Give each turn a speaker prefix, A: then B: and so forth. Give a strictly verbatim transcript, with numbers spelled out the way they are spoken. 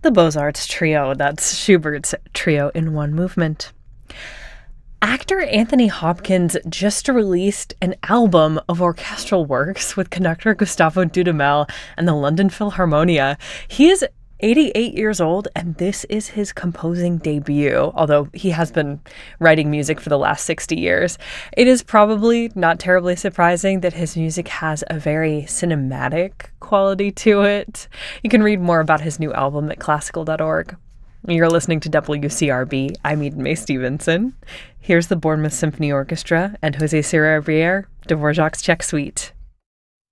A: The Beaux-Arts Trio, that's Schubert's Trio in One Movement. Actor Anthony Hopkins just released an album of orchestral works with conductor Gustavo Dudamel and the London Philharmonia. He is eighty-eight years old, and this is his composing debut, although he has been writing music for the last sixty years. It is probably not terribly surprising that his music has a very cinematic quality to it. You can read more about his new album at classical dot org. You're listening to W C R B. I'm Eden Mae Stevenson. Here's the Bournemouth Symphony Orchestra and Jose Sierra Dvorak's Czech Suite.